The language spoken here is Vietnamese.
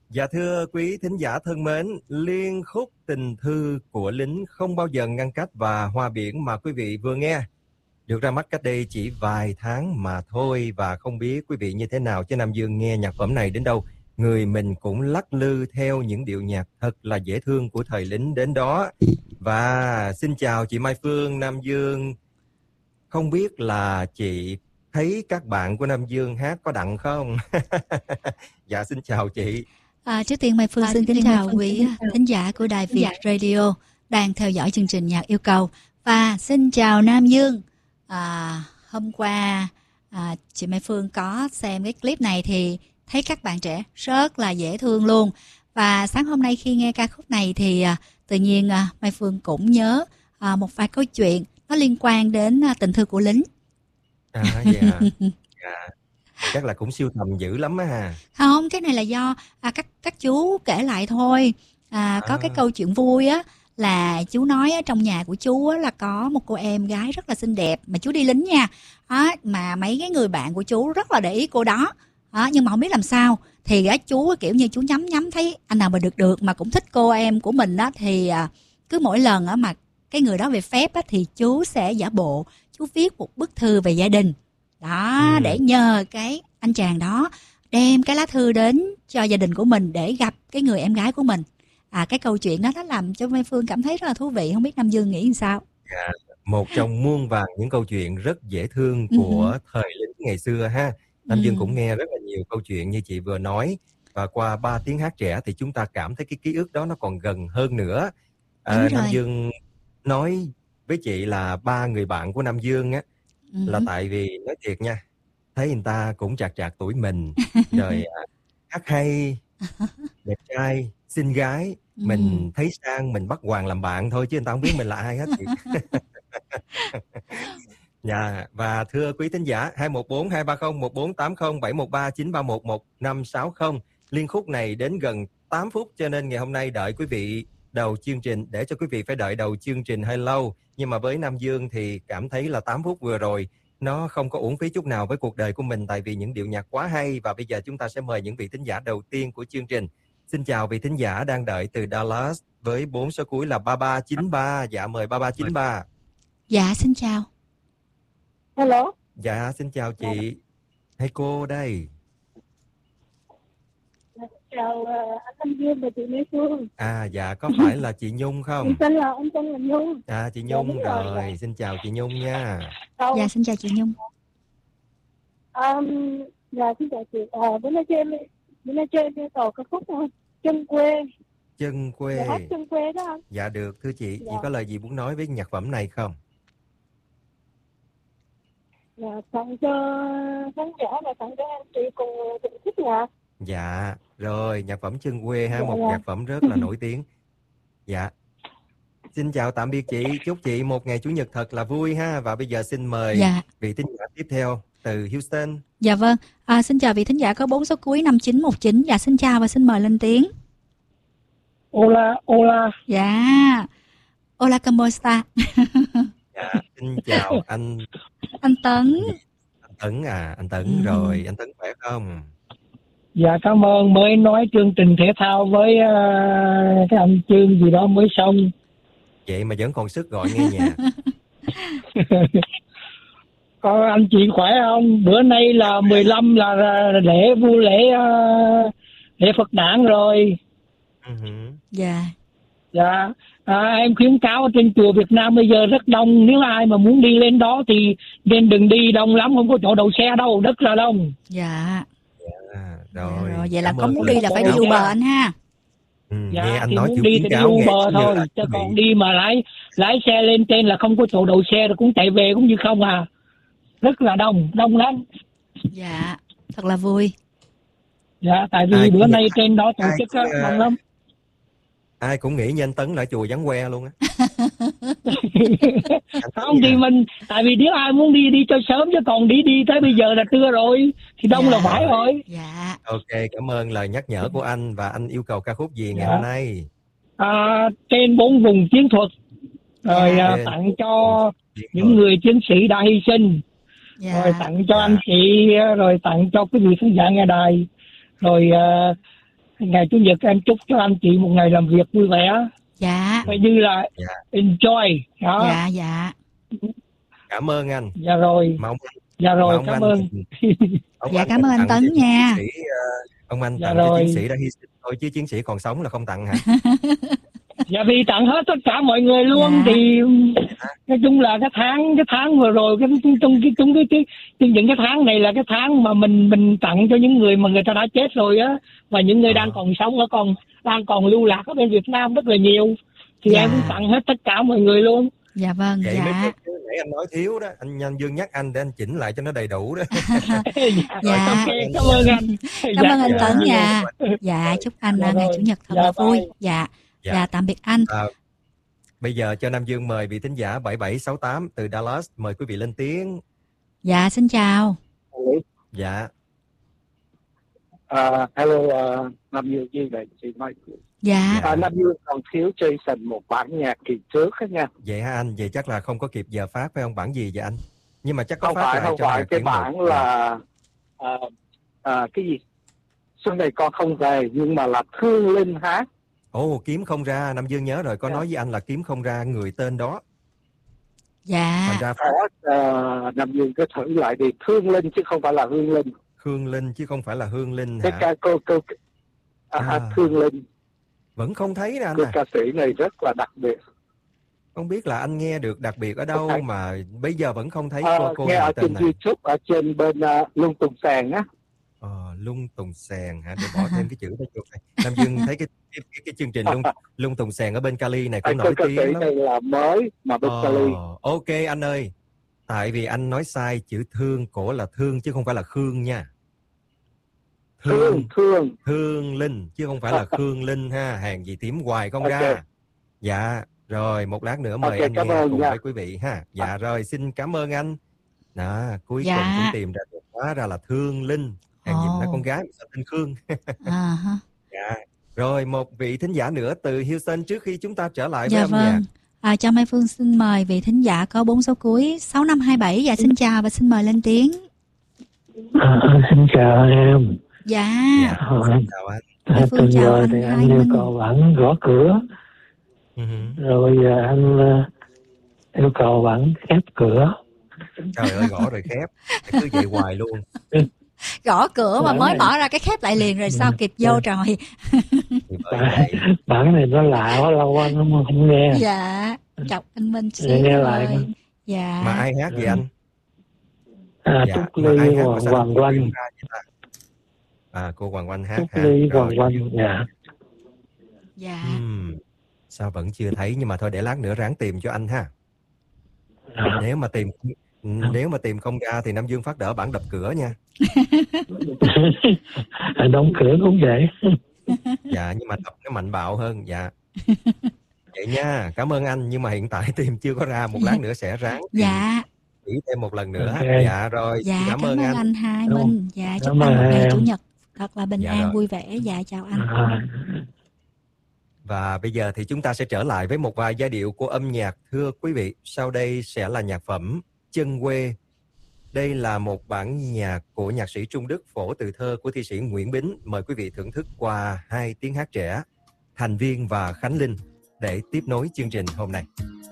Dạ thưa quý thính giả thân mến, liên khúc Tình Thư của Lính Không Bao Giờ Ngăn Cách và Hoa Biển mà quý vị vừa nghe được ra mắt cách đây chỉ vài tháng mà thôi. Và không biết quý vị như thế nào, chứ Nam Dương nghe nhạc phẩm này đến đâu, người mình cũng lắc lư theo những điệu nhạc thật là dễ thương của thời Lính đến đó. Và xin chào chị Mai Phương. Nam Dương không biết là chị thấy các bạn của Nam Dương hát có đặng không? Dạ xin chào chị. Trước tiên Mai Phương xin kính chào quý thính giả của Đài Việt Radio đang theo dõi chương trình Nhạc Yêu Cầu. Và xin chào Nam Dương. Hôm qua chị Mai Phương có xem cái clip này thì thấy các bạn trẻ rất là dễ thương luôn. Và sáng hôm nay khi nghe ca khúc này thì tự nhiên Mai Phương cũng nhớ một vài câu chuyện nó liên quan đến tình thư của lính. Dạ. Chắc là cũng siêu tầm dữ lắm á ha. Không, cái này là do các chú kể lại thôi. Có cái câu chuyện vui á, là chú nói ở trong nhà của chú á, là có một cô em gái rất là xinh đẹp mà chú đi lính nha. Mà mấy cái người bạn của chú rất là để ý cô đó. Nhưng mà không biết làm sao thì chú kiểu như chú nhắm thấy anh nào mà được mà cũng thích cô em của mình á, thì cứ mỗi lần á mà cái người đó về phép á, thì chú sẽ giả bộ chú viết một bức thư về gia đình đó, để nhờ cái anh chàng đó đem cái lá thư đến cho gia đình của mình để gặp cái người em gái của mình. Cái câu chuyện đó nó làm cho Mai Phương cảm thấy rất là thú vị. Không biết Nam Dương nghĩ sao? Một trong muôn vàn những câu chuyện rất dễ thương của thời lính ngày xưa ha. Nam Dương cũng nghe rất là nhiều câu chuyện như chị vừa nói. Và qua 3 tiếng hát trẻ thì chúng ta cảm thấy cái ký ức đó nó còn gần hơn nữa. Nam Dương nói với chị là 3 người bạn của Nam Dương á, là tại vì nói thiệt nha, thấy người ta cũng chạc tuổi mình, rồi hát hay, đẹp trai, xinh gái, mình thấy sang mình bắt Hoàng làm bạn thôi chứ người ta không biết mình là ai hết. Dạ, và thưa quý thính giả, 214-230-1480-713-931-1560. Liên khúc này đến gần 8 phút cho nên ngày hôm nay đợi quý vị đầu chương trình, để cho quý vị phải đợi đầu chương trình hơi lâu. Nhưng mà với Nam Dương thì cảm thấy là 8 phút vừa rồi nó không có uổng phí chút nào với cuộc đời của mình, tại vì những điệu nhạc quá hay. Và bây giờ chúng ta sẽ mời những vị thính giả đầu tiên của chương trình. Xin chào vị thính giả đang đợi từ Dallas với 4 số cuối là 3393. Dạ mời 3393. Dạ xin chào. Hello. Dạ xin chào chị. Hay cô đây. Chào anh Nam Dương và chị Mai Phương. Dạ có phải là chị Nhung không? Em tên là Nhung. Chị Nhung rồi. Xin chào chị Nhung nha. Dạ xin chào chị Nhung. Dạ xin chào chị. Bữa nay chơi tổ ca khúc Chân Quê. Chân Quê. Dạ, hát Chân Quê đó anh. Dạ được thưa chị. Chị có lời gì muốn nói với nhạc phẩm này không? Dạ, tặng cho khán giả và tặng cho anh chị cùng thích nhạc. Dạ, rồi nhạc phẩm Chân Quê ha, một nhạc phẩm rất là nổi tiếng. Dạ. Xin chào tạm biệt chị, chúc chị một ngày chủ nhật thật là vui ha. Và bây giờ xin mời vị thính giả tiếp theo từ Houston. Dạ vâng, xin chào vị thính giả có 4 số cuối 5919. Dạ xin chào và xin mời lên tiếng. Hola. Dạ. Hola como está? Dạ, xin chào anh Tấn. Anh Tấn rồi, anh Tấn khỏe không? Dạ cảm ơn, mới nói chương trình thể thao với cái anh Chương gì đó mới xong. Vậy mà vẫn còn sức gọi nghe nhạc. Còn anh chị khỏe không? Bữa nay là 15 là lễ Phật đản rồi. Dạ. Dạ. Em khuyến cáo ở trên chùa Việt Nam bây giờ rất đông. Nếu ai mà muốn đi lên đó thì nên đừng đi đông lắm, không có chỗ đậu xe đâu, rất là đông. Dạ. Rồi. Vậy là có muốn đi là phải đi Uber anh ha. Dạ, nghe anh thì nói muốn đi thì đi Uber thôi, chứ còn đi mà lái xe lên trên là không có chỗ đậu xe rồi cũng chạy về cũng như không rất là đông lắm. Dạ, thật là vui. Dạ, tại vì bữa nay trên đó tổ chức đông lắm. Ai cũng nghĩ như anh Tấn là chùa vắng que luôn á. Không thì mình, tại vì nếu ai muốn đi cho sớm, chứ còn đi tới bây giờ là trưa rồi thì đông là phải rồi. Dạ. Ok, cảm ơn lời nhắc nhở của anh. Và anh yêu cầu ca khúc gì ngày hôm nay? Trên 4 vùng chiến thuật, rồi tặng cho những người chiến sĩ đã hy sinh, rồi tặng cho anh chị, rồi tặng cho quý vị khán giả nghe đài, rồi ngày Chủ nhật em chúc cho anh chị một ngày làm việc vui vẻ, Dạ. coi như là enjoy đó. Dạ dạ. Cảm ơn anh. Dạ rồi. Mà Dạ rồi, ông cảm anh, ơn. Dạ cảm ơn anh Tấn nha. Chiến sĩ, ông anh Dạ tặng rồi. cho chiến sĩ đã hy sinh thôi, chứ chiến sĩ còn sống là không tặng hả? Dạ vì tặng hết tất cả mọi người luôn. Dạ. Thì nói chung là cái tháng vừa rồi những cái tháng này là cái tháng mà mình tặng cho những người mà người ta đã chết rồi á, và những người đang còn sống đang còn lưu lạc ở bên Việt Nam rất là nhiều, thì Dạ. em cũng tặng hết tất cả mọi người luôn. Dạ vâng. Vậy mới Dạ. nãy anh nói thiếu đó, anh Dương nhắc anh để anh chỉnh lại cho nó đầy đủ đó. Dạ. Ok, cảm ơn anh. Cảm ơn anh Dạ. Tấn nha. Dạ chúc anh Dạ ngày rồi. Chủ nhật thật Dạ, là vui. bye. Dạ. Dạ. Dạ tạm biệt anh. Bây giờ cho Nam Dương mời vị thính giả 7768 từ Dallas, mời quý vị lên tiếng. Dạ xin chào. Dạ. Hello, Nam Dương với lại chị Mai. Dạ. Nam Dương còn thiếu Jason một bản nhạc kỳ trước đó nha. Vậy hả anh? Vậy chắc là không có kịp giờ phát phải không? Bản gì vậy anh? Nhưng mà chắc có Không phát phải, lại không trong phải. bài Cái chuyển bản một. là cái gì? Xuân này con không về, nhưng mà là Thương Linh hát. Ồ, kiếm không ra. Nam Dương nhớ rồi, có nói với anh là kiếm không ra người tên đó. Dạ. Thành ra Nam Dương cứ thử lại đi. Thương Linh chứ không phải là Hương Linh. Hương Linh chứ không phải là Hương Linh Cái hả? ca cô Thương Linh. Vẫn không thấy nè anh Cô à. ca sĩ này rất là đặc biệt. Không biết là anh nghe được đặc biệt ở đâu mà bây giờ vẫn không thấy cô nghe này ở tên trên này. YouTube, ở trên bên Lung Tùng Sàn á. Lung Tùng Sàn hả? Để bỏ thêm cái chữ đó vô này. Nam Dương thấy cái chương trình Lung Tùng Sàn ở bên Cali này cũng nổi tiếng lắm. Ca sĩ này là mới mà bên Cali. Ok anh ơi. Tại vì anh nói sai chữ thương, cổ là thương chứ không phải là Khương nha. Thương Linh chứ không phải là Khương Linh ha. Hàng gì tím hoài không ra. Dạ. Rồi một lát nữa mời anh nghe cùng với quý vị ha. Dạ rồi xin cảm ơn anh. Đó, cuối cùng cũng tìm ra được, hóa ra là Thương Linh. Hàng gì nó con gái mà sao tên Khương. Dạ. Rồi một vị thính giả nữa từ Houston trước khi chúng ta trở lại với âm nhạc. Cho Mai Phương xin mời vị thính giả có 4 số cuối 6527. Dạ xin chào và xin mời lên tiếng. Xin chào em. Dạ. Xin chào anh. Tuần rồi thì anh yêu cầu bạn gõ cửa. Rồi anh yêu cầu bạn khép cửa. Trời ơi, gõ rồi khép. Cứ vậy hoài luôn. Gõ cửa mà mới mở ra cái khép lại liền rồi sao kịp vô trời. Bản này nó lạ quá, lâu quá nó không nghe. Dạ. Chọc anh Minh xíu nghe lại. Dạ. Mà ai hát vậy anh? Trúc Ly Hoàng Oanh. Cô Hoàng Oanh hát. Trúc Ly Hoàng Oanh. Dạ. Dạ. Sao vẫn chưa thấy, nhưng mà thôi để lát nữa ráng tìm cho anh ha. Nếu mà tìm không ra thì Nam Dương phát đỡ bản đập cửa nha. Đóng cửa cũng vậy. Dạ, nhưng mà đập nó mạnh bạo hơn. Dạ. Vậy nha, cảm ơn anh. Nhưng mà hiện tại tìm chưa có ra, một lát nữa sẽ ráng. Dạ. Chỉ thêm một lần nữa. Okay. Dạ rồi. Dạ, cảm ơn anh Hai Minh. Dạ, chúc anh một ngày Chủ nhật thật là bình an, rồi. vui vẻ. Dạ, chào anh. Và bây giờ thì chúng ta sẽ trở lại với một vài giai điệu của âm nhạc. Thưa quý vị, sau đây sẽ là nhạc phẩm Chân Quê. Đây là một bản nhạc của nhạc sĩ Trung Đức, phổ từ thơ của thi sĩ Nguyễn Bính. Mời quý vị thưởng thức qua hai tiếng hát trẻ, Thành Viên và Khánh Linh, để tiếp nối chương trình hôm nay.